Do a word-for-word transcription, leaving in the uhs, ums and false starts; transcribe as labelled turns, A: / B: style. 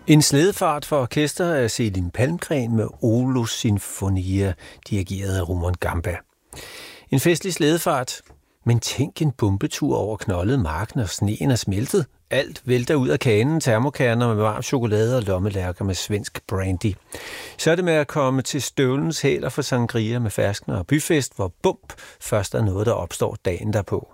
A: En slædefart for orkester af Selim Palmgren med Oulu Sinfonia, dirigeret af Rumon Gamba. En festlig slædefart, men tænk en bombetur over knoldet mark, når sneen er smeltet. Alt vælter ud af kanen, termokerner med varm chokolade og lommelærker med svensk brandy. Så er det med at komme til støvlens hæler for sangria med fersken og byfest, hvor bump først er noget, der opstår dagen derpå.